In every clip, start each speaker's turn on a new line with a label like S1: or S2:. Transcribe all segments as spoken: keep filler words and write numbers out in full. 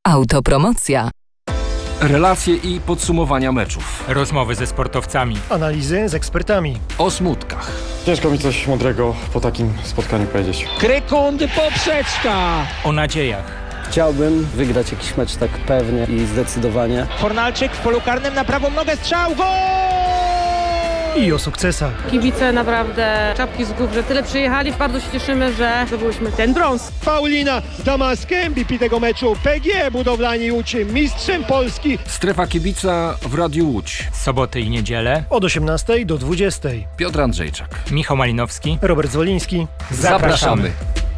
S1: Autopromocja.
S2: Relacje i podsumowania meczów.
S3: Rozmowy ze sportowcami.
S4: Analizy z ekspertami.
S2: O smutkach.
S5: Ciężko mi coś mądrego po takim spotkaniu powiedzieć.
S6: Krykundy poprzeczka.
S3: O nadziejach.
S7: Chciałbym wygrać jakiś mecz tak pewnie i zdecydowanie.
S6: Fornalczyk w polu karnym na prawą nogę, strzał, gol!
S4: I o sukcesach.
S8: Kibice naprawdę czapki z głów, że tyle przyjechali. Bardzo się cieszymy, że zdobyliśmy ten brąz.
S9: Paulina Damask, M V P tego meczu. P G Budowlani Łódź, mistrzem Polski.
S2: Strefa kibica w Radiu Łódź.
S3: Soboty i niedzielę.
S4: Od osiemnastej do dwudziestej.
S2: Piotr Andrzejczak.
S3: Michał Malinowski.
S4: Robert Zwoliński.
S2: Zapraszamy.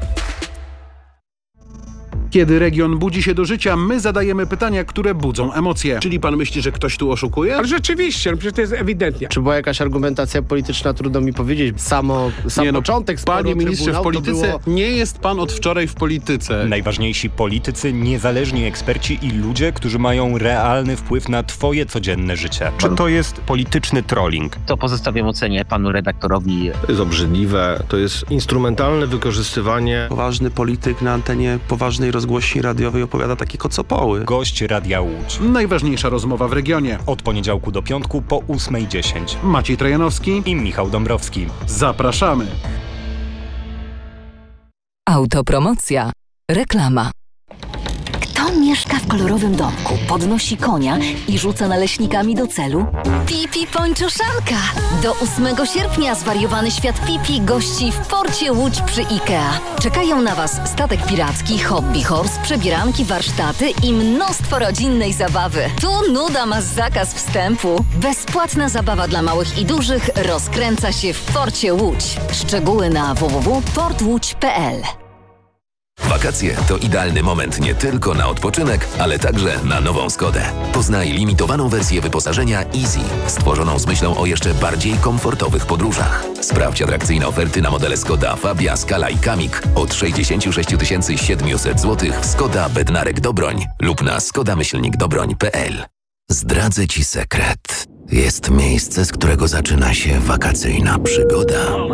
S10: Kiedy region budzi się do życia, my zadajemy pytania, które budzą emocje.
S11: Czyli pan myśli, że ktoś tu oszukuje?
S12: Ale rzeczywiście, przecież to jest ewidentnie.
S7: Czy była jakaś argumentacja polityczna, trudno mi powiedzieć. Samo, sam
S11: nie no,
S7: początek sporu
S11: Panie ministrze, w polityce
S7: było...
S11: nie jest pan od wczoraj w polityce.
S13: Najważniejsi politycy, niezależni eksperci i ludzie, którzy mają realny wpływ na twoje codzienne życie. Czy to jest polityczny trolling?
S14: To pozostawiam ocenie panu redaktorowi.
S15: To jest obrzydliwe, to jest instrumentalne wykorzystywanie.
S16: Poważny polityk na antenie poważnej rozgłośni radiowej opowiada takie kocopoły.
S13: Gość Radia Łódź.
S10: Najważniejsza rozmowa w regionie.
S13: Od poniedziałku do piątku po ósmej dziesięć.
S10: Maciej Trojanowski
S13: i Michał Dąbrowski.
S10: Zapraszamy.
S1: Autopromocja. Reklama.
S17: Kto mieszka w kolorowym domku, podnosi konia i rzuca naleśnikami do celu? Pipi Pończoszanka! Do ósmego sierpnia zwariowany świat Pipi gości w porcie Łódź przy IKEA. Czekają na Was statek piracki, hobby horse, przebieranki, warsztaty i mnóstwo rodzinnej zabawy. Tu nuda ma zakaz wstępu. Bezpłatna zabawa dla małych i dużych rozkręca się w porcie Łódź. Szczegóły na w w w kropka port łódź kropka p l.
S18: Wakacje to idealny moment nie tylko na odpoczynek, ale także na nową Skodę. Poznaj limitowaną wersję wyposażenia Easy, stworzoną z myślą o jeszcze bardziej komfortowych podróżach. Sprawdź atrakcyjne oferty na modele Skoda Fabia, Scala i Kamik od sześćdziesiąt sześć tysięcy siedemset złotych w Skoda Bednarek Dobroń lub na skoda myślnik dobroń kropka p l. Zdradzę Ci sekret. Jest miejsce, z którego zaczyna się wakacyjna przygoda.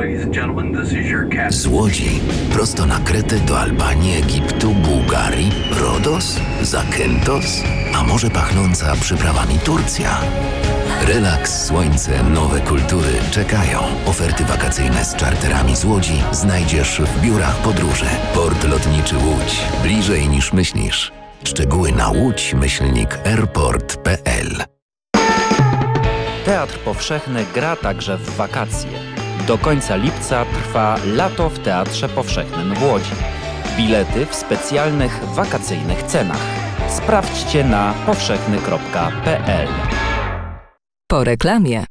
S18: Z Łodzi prosto na Kretę do Albanii, Egiptu, Bułgarii, Rodos, Zakynthos, a może pachnąca przyprawami Turcja. Relaks, słońce, nowe kultury czekają. Oferty wakacyjne z czarterami z Łodzi znajdziesz w biurach podróży. Port Lotniczy Łódź. Bliżej niż myślisz. Szczegóły na łódź myślnik airport kropka p l.
S19: Teatr Powszechny gra także w wakacje. Do końca lipca trwa Lato w Teatrze Powszechnym w Łodzi. Bilety w specjalnych wakacyjnych cenach. Sprawdźcie na powszechny kropka p l.
S1: Po reklamie.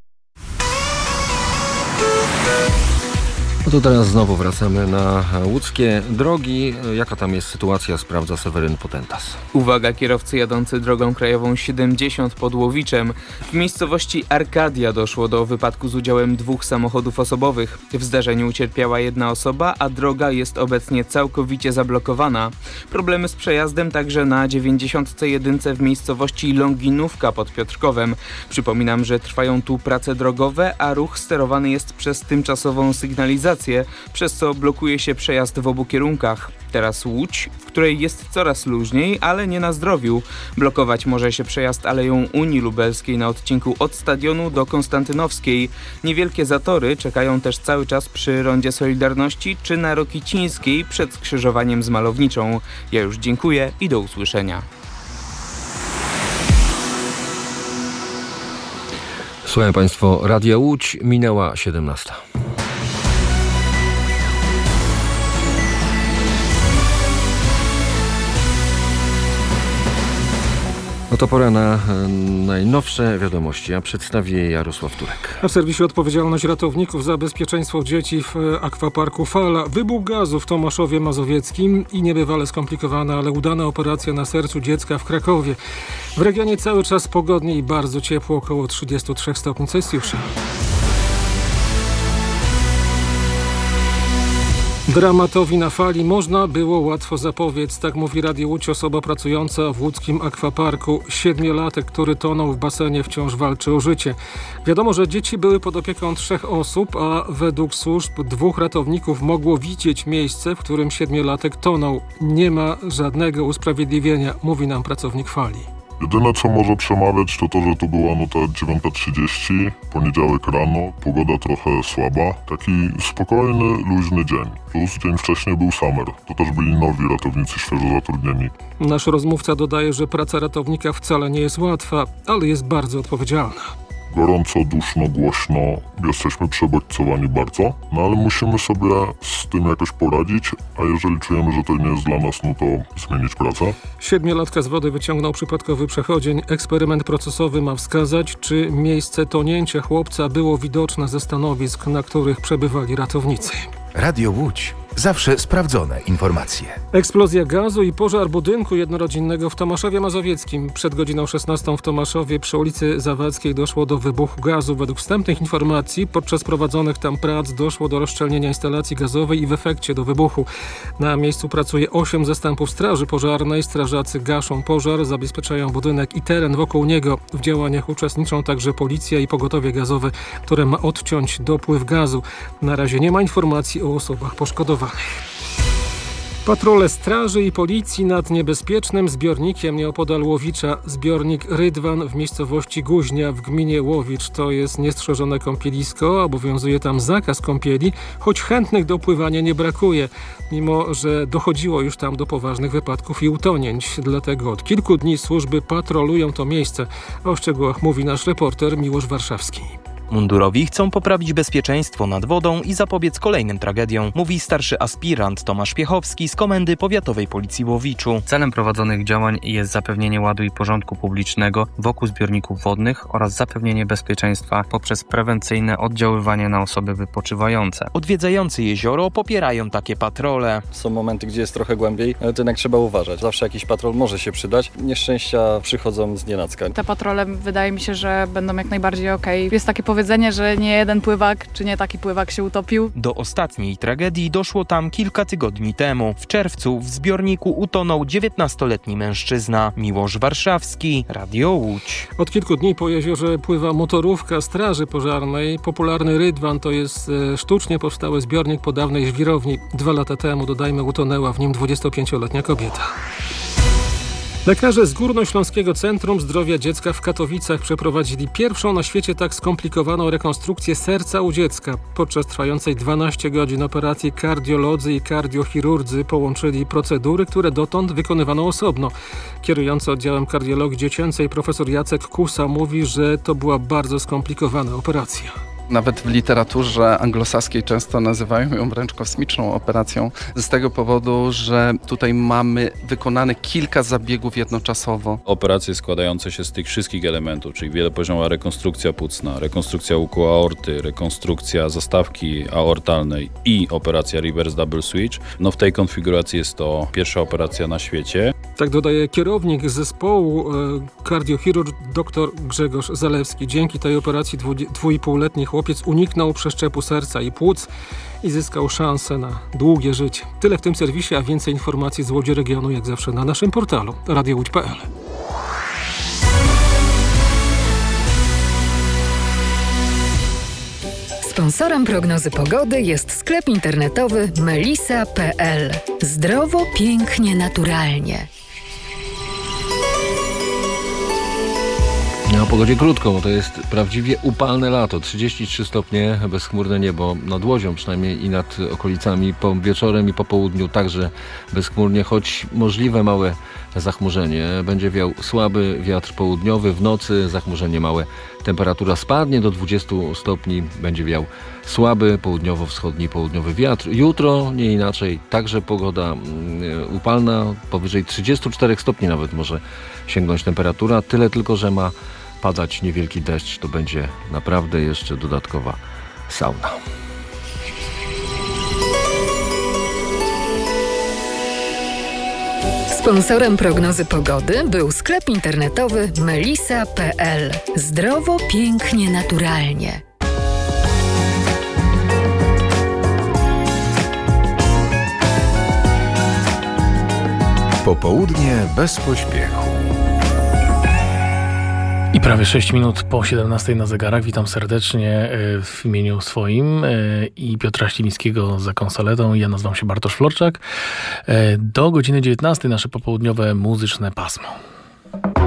S20: No to teraz znowu wracamy na łódzkie drogi. Jaka tam jest sytuacja, sprawdza Seweryn Potentas.
S21: Uwaga, kierowcy jadący drogą krajową siedemdziesiąt pod Łowiczem. W miejscowości Arkadia doszło do wypadku z udziałem dwóch samochodów osobowych. W zdarzeniu ucierpiała jedna osoba, a droga jest obecnie całkowicie zablokowana. Problemy z przejazdem także na dziewięćdziesiątce jeden w miejscowości Longinówka pod Piotrkowem. Przypominam, że trwają tu prace drogowe, a ruch sterowany jest przez tymczasową sygnalizację, przez co blokuje się przejazd w obu kierunkach. Teraz Łódź, w której jest coraz luźniej, ale nie na zdrowiu. Blokować może się przejazd Aleją Unii Lubelskiej na odcinku od Stadionu do Konstantynowskiej. Niewielkie zatory czekają też cały czas przy Rondzie Solidarności czy na Rokicińskiej przed skrzyżowaniem z Malowniczą. Ja już dziękuję i do usłyszenia.
S20: Słuchają Państwo Radia Łódź, minęła siedemnasta. No to pora na najnowsze wiadomości, a przedstawi je Jarosław Turek.
S22: W serwisie Odpowiedzialność Ratowników za bezpieczeństwo dzieci w akwaparku Fala. Wybuch gazu w Tomaszowie Mazowieckim i niebywale skomplikowana, ale udana operacja na sercu dziecka w Krakowie. W regionie cały czas pogodnie i bardzo ciepło, około trzydzieści trzy stopni Celsjusza. Dramatowi na fali można było łatwo zapobiec, tak mówi Radio Łódź osoba pracująca w łódzkim akwaparku. Siedmiolatek, który tonął w basenie, wciąż walczy o życie. Wiadomo, że dzieci były pod opieką trzech osób, a według służb dwóch ratowników mogło widzieć miejsce, w którym siedmiolatek tonął. Nie ma żadnego usprawiedliwienia, mówi nam pracownik fali.
S5: Jedyne co może przemawiać to to, że to była no ta dziewiąta trzydzieści, poniedziałek rano, pogoda trochę słaba, taki spokojny, luźny dzień. Plus dzień wcześniej był summer, to też byli nowi ratownicy świeżo zatrudnieni.
S22: Nasz rozmówca dodaje, że praca ratownika wcale nie jest łatwa, ale jest bardzo odpowiedzialna.
S5: Gorąco, duszno, głośno, jesteśmy przebodźcowani bardzo, no ale musimy sobie z tym jakoś poradzić, a jeżeli czujemy, że to nie jest dla nas, no to zmienić pracę.
S22: Siedmiolatka z wody wyciągnął przypadkowy przechodzień. Eksperyment procesowy ma wskazać, czy miejsce tonięcia chłopca było widoczne ze stanowisk, na których przebywali ratownicy.
S6: Radio Łódź. Zawsze sprawdzone informacje.
S22: Eksplozja gazu i pożar budynku jednorodzinnego w Tomaszowie Mazowieckim. Przed godziną szesnastą w Tomaszowie przy ulicy Zawadzkiej doszło do wybuchu gazu. Według wstępnych informacji podczas prowadzonych tam prac doszło do rozszczelnienia instalacji gazowej i w efekcie do wybuchu. Na miejscu pracuje osiem zastępów straży pożarnej. Strażacy gaszą pożar, zabezpieczają budynek i teren wokół niego. W działaniach uczestniczą także policja i pogotowie gazowe, które ma odciąć dopływ gazu. Na razie nie ma informacji o osobach poszkodowanych. Patrole straży i policji nad niebezpiecznym zbiornikiem nieopodal Łowicza. Zbiornik Rydwan w miejscowości Guźnia w gminie Łowicz. To jest niestrzeżone kąpielisko, obowiązuje tam zakaz kąpieli, choć chętnych do pływania nie brakuje, mimo że dochodziło już tam do poważnych wypadków i utonięć. Dlatego od kilku dni służby patrolują to miejsce. O szczegółach mówi nasz reporter Miłosz Warszawski.
S23: Mundurowi chcą poprawić bezpieczeństwo nad wodą i zapobiec kolejnym tragediom, mówi starszy aspirant Tomasz Piechowski z Komendy Powiatowej Policji w Łowiczu.
S24: Celem prowadzonych działań jest zapewnienie ładu i porządku publicznego wokół zbiorników wodnych oraz zapewnienie bezpieczeństwa poprzez prewencyjne oddziaływanie na osoby wypoczywające.
S23: Odwiedzający jezioro popierają takie patrole.
S7: Są momenty, gdzie jest trochę głębiej, ale to jednak trzeba uważać. Zawsze jakiś patrol może się przydać. Nieszczęścia przychodzą z nienacka.
S25: Te patrole wydaje mi się, że będą jak najbardziej okej. Jest takie powiedzenie, że nie jeden pływak, czy nie taki pływak się utopił.
S23: Do ostatniej tragedii doszło tam kilka tygodni temu. W czerwcu w zbiorniku utonął dziewiętnastoletni mężczyzna. Miłosz Warszawski, Radio Łódź.
S22: Od kilku dni po jeziorze pływa motorówka straży pożarnej. Popularny Rydwan to jest e, sztucznie powstały zbiornik po dawnej żwirowni. Dwa lata temu, dodajmy, utonęła w nim dwudziestopięcioletnia kobieta. Lekarze z Górnośląskiego Centrum Zdrowia Dziecka w Katowicach przeprowadzili pierwszą na świecie tak skomplikowaną rekonstrukcję serca u dziecka. Podczas trwającej dwanaście godzin operacji kardiolodzy i kardiochirurdzy połączyli procedury, które dotąd wykonywano osobno. Kierujący oddziałem kardiologii dziecięcej profesor Jacek Kusa mówi, że to była bardzo skomplikowana operacja.
S26: Nawet w literaturze anglosaskiej często nazywają ją wręcz kosmiczną operacją z tego powodu, że tutaj mamy wykonane kilka zabiegów jednoczasowo.
S27: Operacje składające się z tych wszystkich elementów, czyli wielopoziomowa rekonstrukcja płucna, rekonstrukcja łuku aorty, rekonstrukcja zastawki aortalnej i operacja reverse double switch. No w tej konfiguracji jest to pierwsza operacja na świecie.
S22: Tak dodaje kierownik zespołu e, kardiochirurg dr Grzegorz Zalewski. Dzięki tej operacji dwu, dwuipółletni chłopiec uniknął przeszczepu serca i płuc i zyskał szansę na długie życie. Tyle w tym serwisie, a więcej informacji z Łodzi Regionu jak zawsze na naszym portalu radio łódź kropka p l.
S1: Sponsorem prognozy pogody jest sklep internetowy melisa kropka p l. Zdrowo, pięknie, naturalnie.
S20: O pogodzie krótko, bo to jest prawdziwie upalne lato. trzydzieści trzy stopnie, bezchmurne niebo nad Łodzią przynajmniej i nad okolicami. Po wieczorem i po południu także bezchmurnie, choć możliwe małe zachmurzenie. Będzie wiał słaby wiatr południowy, w nocy zachmurzenie małe. Temperatura spadnie do dwudziestu stopni, będzie wiał słaby południowo-wschodni, południowy wiatr. Jutro nie inaczej, także pogoda upalna, powyżej trzydziestu czterech stopni nawet może sięgnąć temperatura. Tyle tylko, że ma padać niewielki deszcz, to będzie naprawdę jeszcze dodatkowa sauna.
S1: Sponsorem prognozy pogody był sklep internetowy melisa kropka p l. Zdrowo, pięknie, naturalnie.
S6: Popołudnie bez pośpiechu.
S2: I prawie sześć minut po siedemnastej na zegarach. Witam serdecznie w imieniu swoim i Piotra Śliwińskiego za konsoletą. Ja nazywam się Bartosz Florczak. Do godziny dziewiętnastej nasze popołudniowe muzyczne pasmo.